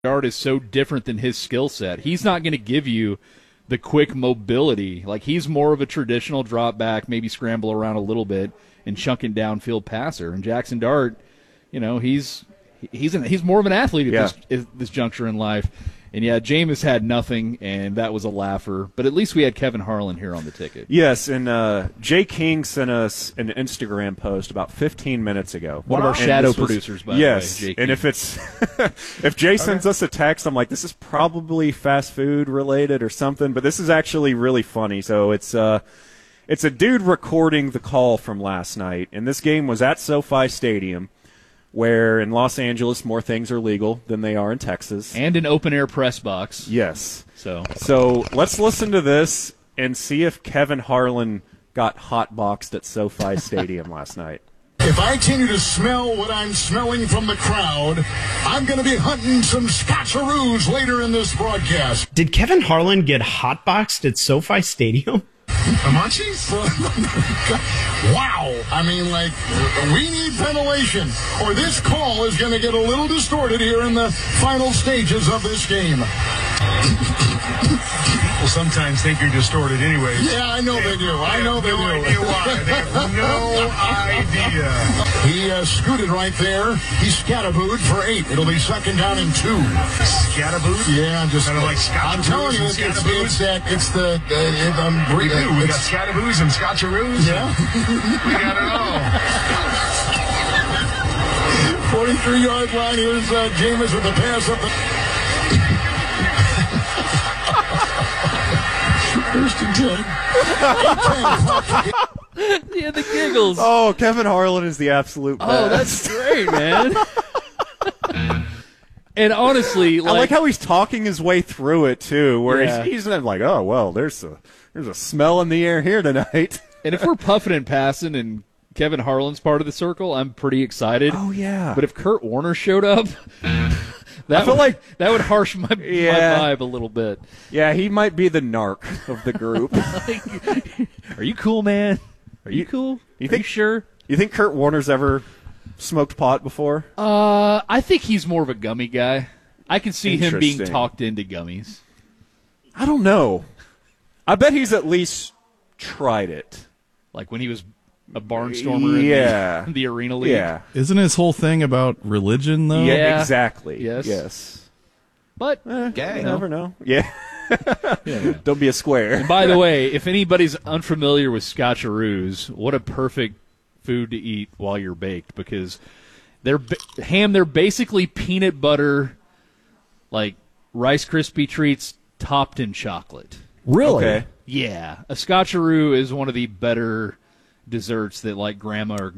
Dart is so different than his skill set. He's not going to give you the quick mobility. Like, he's more of a traditional drop back, maybe scramble around a little bit and chunking downfield passer. And Jackson Dart, he's more of an athlete at this juncture in life. And, Jameis had nothing, and that was a laugher. But at least we had Kevin Harlan here on the ticket. Yes, and Jay King sent us an Instagram post about 15 minutes ago. One of our shadow producers, by the way. Yes, Jay and King. if Jay sends us a text, I'm like, this is probably fast food related or something. But this is actually really funny. So it's a dude recording the call from last night, and this game was at SoFi Stadium, where in Los Angeles more things are legal than they are in Texas. And an open-air press box. Yes. So let's listen to this and see if Kevin Harlan got hotboxed at SoFi Stadium last night. If I continue to smell what I'm smelling from the crowd, I'm going to be hunting some Scotcheroos later in this broadcast. Did Kevin Harlan get hotboxed at SoFi Stadium? Munchies? Wow. I mean, we need ventilation, or this call is going to get a little distorted here in the final stages of this game. People sometimes think you're distorted anyways. Yeah, I know they do. I know they do. No idea why. They have no idea. He scooted right there. He scatterbooed for 8. It'll be second down and 2. Scatterbooed? Yeah, just kind of like I'm telling you, we got scataboos and scotcheroos. Yeah. We got it all. 43-yard line. Here's Jameis with the pass up the... First and 10. Yeah, the giggles. Oh, Kevin Harlan is the absolute best. Oh, that's great, man. And honestly, I like how he's talking his way through it too, where he's like, "Oh well, there's a smell in the air here tonight." And if we're puffing and passing, and Kevin Harlan's part of the circle, I'm pretty excited. Oh yeah. But if Kurt Warner showed up, that would harsh my vibe a little bit. Yeah, he might be the narc of the group. Are you cool, man? Are you cool? Are you sure? You think Kurt Warner's ever smoked pot before? I think he's more of a gummy guy. I can see him being talked into gummies. I don't know. I bet he's at least tried it. Like when he was a barnstormer in the Arena League. Yeah. Isn't his whole thing about religion, though? Yeah, exactly. Yes. But gay. You never know. Yeah. Don't be a square. And by the way, if anybody's unfamiliar with Scotcheroos, what a perfect food to eat while you're baked, because they're basically peanut butter, like Rice Krispie treats topped in chocolate. Really? Okay. Yeah. A Scotcheroo is one of the better desserts that, like, grandma or,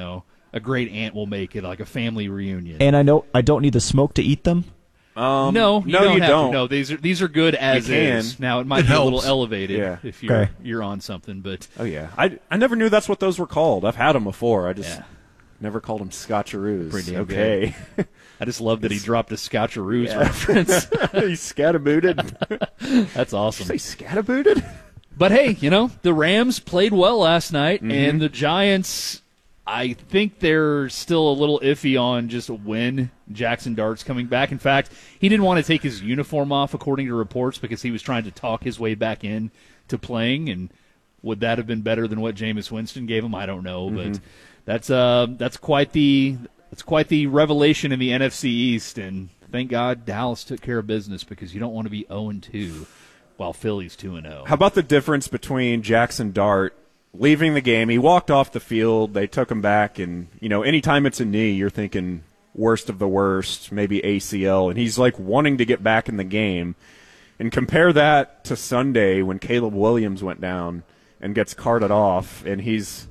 a great aunt will make at, like, a family reunion. And I know I don't need the smoke to eat them? No, you don't have to. No, these are good as is. can. Now, it might be a little elevated if you're on something, but... Oh, yeah. I never knew that's what those were called. I've had them before. I just never called them Scotcheroos. Pretty damn okay. Good. I just love that he dropped a Scotcheroos reference. He scatterbooted. That's awesome. Did you say scatterbooted? But, hey, the Rams played well last night, and the Giants, I think they're still a little iffy on just when Jackson Dart's coming back. In fact, he didn't want to take his uniform off, according to reports, because he was trying to talk his way back in to playing. And would that have been better than what Jameis Winston gave him? I don't know, but that's quite the revelation in the NFC East. And thank God Dallas took care of business, because you don't want to be 0-2 while Philly's 2-0. How about the difference between Jackson Dart leaving the game? He walked off the field. They took him back, and anytime it's a knee, you're thinking worst of the worst, maybe ACL, and he's like wanting to get back in the game. And compare that to Sunday when Caleb Williams went down and gets carted off, and he's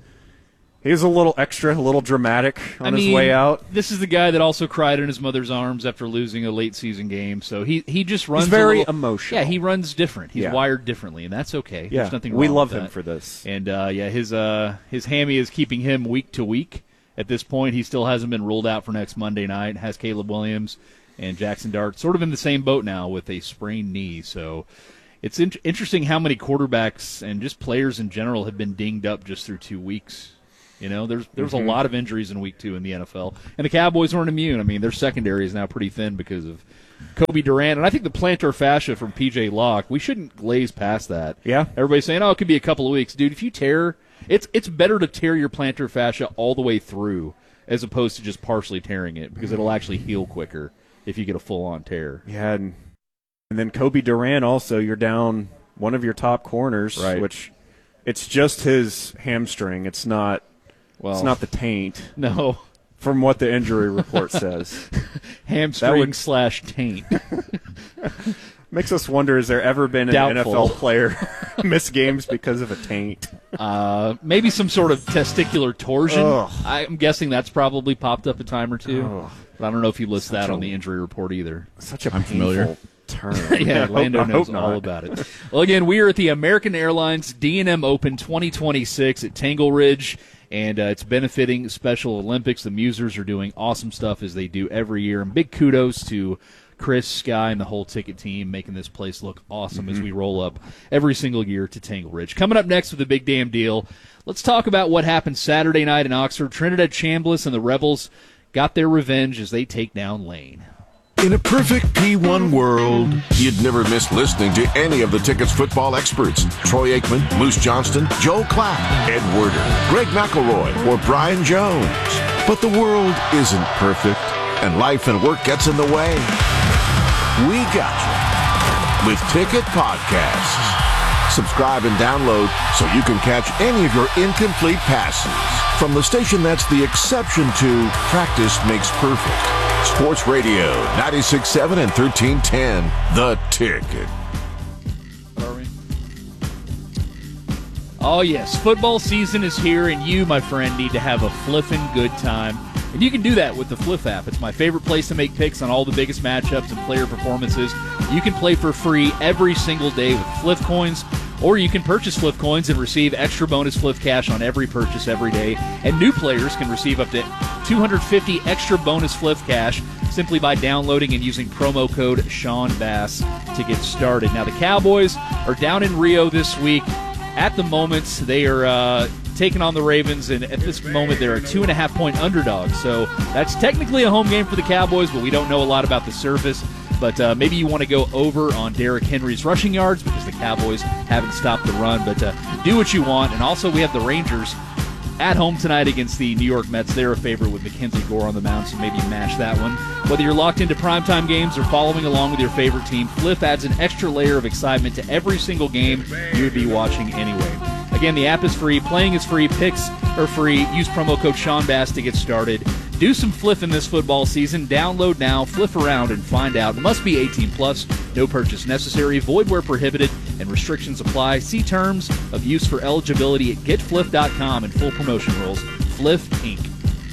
a little extra, a little dramatic on his way out. This is the guy that also cried in his mother's arms after losing a late-season game. So he just runs He's very emotional. Yeah, he runs different. He's wired differently, and that's okay. Yeah, there's nothing wrong we love with him that. for this. And, his hammy is keeping him week to week. At this point, he still hasn't been ruled out for next Monday night. Has Caleb Williams and Jackson Dart sort of in the same boat now with a sprained knee. So it's interesting how many quarterbacks and just players in general have been dinged up just through 2 weeks. You know, there's a lot of injuries in week 2 in the NFL, and the Cowboys weren't immune. I mean, their secondary is now pretty thin because of Kobe Durant, and I think the plantar fascia from P.J. Locke, we shouldn't glaze past that. Yeah. Everybody's saying, it could be a couple of weeks. Dude, if you tear, it's better to tear your plantar fascia all the way through as opposed to just partially tearing it, because it'll actually heal quicker if you get a full-on tear. Yeah, and then Kobe Durant also, you're down one of your top corners, right, which it's just his hamstring. It's not the taint. No. From what the injury report says. Hamstring / taint. Makes us wonder, has there ever been an Doubtful. NFL player miss games because of a taint? Maybe some sort of testicular torsion. Ugh. I'm guessing that's probably popped up a time or two. Ugh. But I don't know if you list that on the injury report either. Such a I'm familiar. painful term. Yeah, Lando knows not. all about it. Well, again, we are at the American Airlines D&M Open 2026 at Tangle Ridge, and it's benefiting Special Olympics. The Musers are doing awesome stuff as they do every year, and big kudos to Chris, Sky, and the whole ticket team making this place look awesome as we roll up every single year to Tangle Ridge. Coming up next with the big damn deal, let's talk about what happened Saturday night in Oxford. Trinidad Chambliss and the Rebels got their revenge as they take down Lane. In a perfect P1 world, you'd never miss listening to any of the Ticket's football experts. Troy Aikman, Moose Johnston, Joe Clapp, Ed Werder, Greg McElroy, or Brian Jones. But the world isn't perfect, and life and work gets in the way. We got you with Ticket Podcasts. Subscribe and download so you can catch any of your incomplete passes from the station that's the exception to practice makes perfect. Sports Radio 96.7 and 1310. The Ticket. Are we? Oh, yes. Football season is here, and you, my friend, need to have a fliffin' good time. And you can do that with the Fliff app. It's my favorite place to make picks on all the biggest matchups and player performances. You can play for free every single day with Fliff Coins, or you can purchase Fliff Coins and receive extra bonus Fliff Cash on every purchase every day. And new players can receive up to 250 extra bonus Fliff Cash simply by downloading and using promo code Sean Bass to get started. Now, the Cowboys are down in Rio this week. At the moment, they are taking on the Ravens, and at this moment, they're a 2.5-point underdog. So that's technically a home game for the Cowboys, but we don't know a lot about the surface. But maybe you want to go over on Derrick Henry's rushing yards because the Cowboys haven't stopped the run. But do what you want. And also, we have the Rangers at home tonight against the New York Mets. They're a favorite with Mackenzie Gore on the mound, so maybe mash that one. Whether you're locked into primetime games or following along with your favorite team, Fliff adds an extra layer of excitement to every single game you would be watching anyway. Again, the app is free, playing is free, picks are free. Use promo code Sean Bass to get started. Do some fliffing this football season. Download now, fliff around, and find out. Must be 18 plus. No purchase necessary. Void where prohibited, and restrictions apply. See terms of use for eligibility at getfliff.com and full promotion rules. Fliff Inc.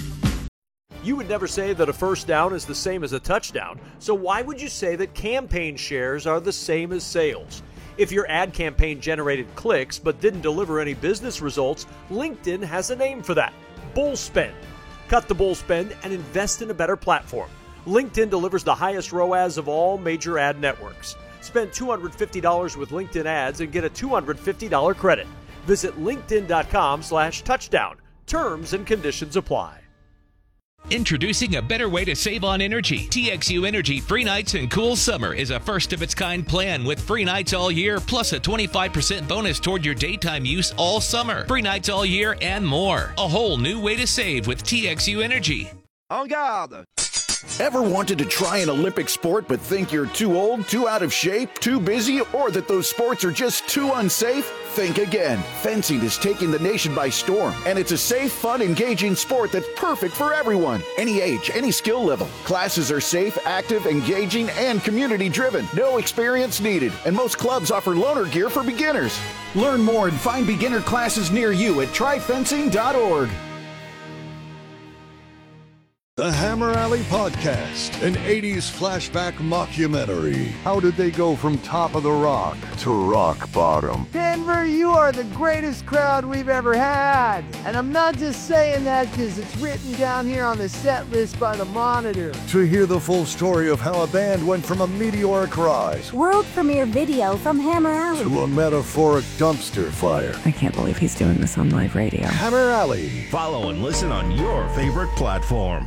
You would never say that a first down is the same as a touchdown. So why would you say that campaign shares are the same as sales? If your ad campaign generated clicks but didn't deliver any business results, LinkedIn has a name for that: bull spend. Cut the bull spend and invest in a better platform. LinkedIn delivers the highest ROAS of all major ad networks. Spend $250 with LinkedIn ads and get a $250 credit. Visit linkedin.com/touchdown. Terms and conditions apply. Introducing a better way to save on energy. TXU Energy Free Nights and Cool Summer is a first-of-its-kind plan with free nights all year, plus a 25% bonus toward your daytime use all summer. Free nights all year and more. A whole new way to save with TXU Energy. En garde! Ever wanted to try an Olympic sport but think you're too old, too out of shape, too busy, or that those sports are just too unsafe? Think again. Fencing is taking the nation by storm, and it's a safe, fun, engaging sport that's perfect for everyone. Any age, any skill level. Classes are safe, active, engaging, and community-driven. No experience needed, and most clubs offer loaner gear for beginners. Learn more and find beginner classes near you at tryfencing.org. The Hammer Alley Podcast, an 80s flashback mockumentary. How did they go from top of the rock to rock bottom? 10 Denver, you are the greatest crowd we've ever had. And I'm not just saying that because it's written down here on the set list by the Monitor. To hear the full story of how a band went from a meteoric rise World premiere video from Hammer Alley to a metaphoric dumpster fire. I can't believe he's doing this on live radio. Hammer Alley. Follow and listen on your favorite platform.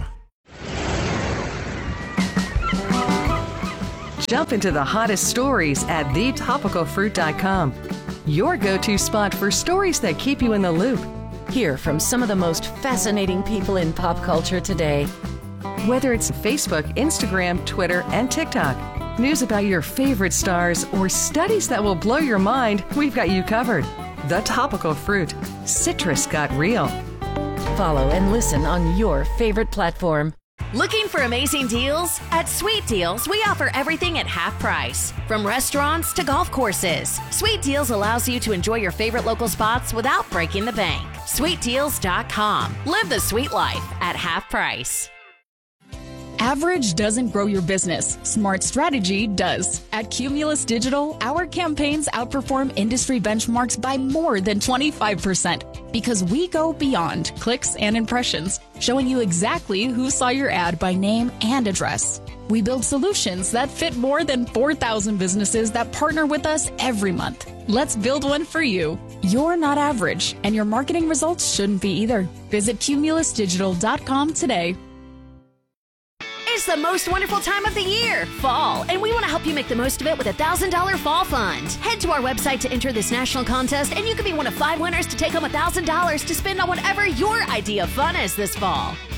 Jump into the hottest stories at thetopicalfruit.com. Your go-to spot for stories that keep you in the loop. Hear from some of the most fascinating people in pop culture today. Whether it's Facebook, Instagram, Twitter, and TikTok, news about your favorite stars, or studies that will blow your mind, we've got you covered. The Topical Fruit. Citrus got real. Follow and listen on your favorite platform. Looking for amazing deals? At Sweet Deals, we offer everything at half price. From restaurants to golf courses, Sweet Deals allows you to enjoy your favorite local spots without breaking the bank. SweetDeals.com. Live the sweet life at half price. Average doesn't grow your business. Smart strategy does. At Cumulus Digital, our campaigns outperform industry benchmarks by more than 25% because we go beyond clicks and impressions, showing you exactly who saw your ad by name and address. We build solutions that fit more than 4,000 businesses that partner with us every month. Let's build one for you. You're not average, and your marketing results shouldn't be either. Visit cumulusdigital.com today. It's the most wonderful time of the year, fall, and we want to help you make the most of it with a $1,000 fall fund. Head to our website to enter this national contest, and you could be one of 5 winners to take home $1,000 to spend on whatever your idea of fun is this fall.